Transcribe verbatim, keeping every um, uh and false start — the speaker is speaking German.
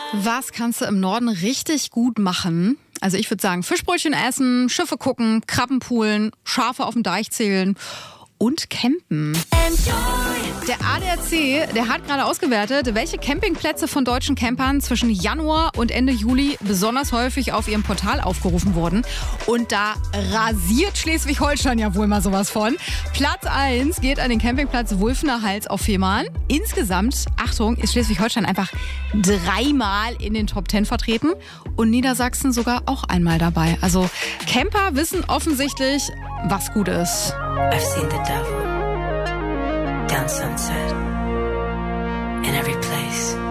Was kannst du im Norden richtig gut machen? Also ich würde sagen, Fischbrötchen essen, Schiffe gucken, Krabben poolen, Schafe auf dem Deich zählen und campen. Der A D A C, der hat gerade ausgewertet, welche Campingplätze von deutschen Campern zwischen Januar und Ende Juli besonders häufig auf ihrem Portal aufgerufen wurden. Und da rasiert Schleswig-Holstein ja wohl mal sowas von. Platz eins geht an den Campingplatz Wulfener Hals auf Fehmarn. Insgesamt, Achtung, ist Schleswig-Holstein einfach dreimal in den Top Ten vertreten und Niedersachsen sogar auch einmal dabei. Also Camper wissen offensichtlich, was gut ist. I've seen the devil down sunset in every place.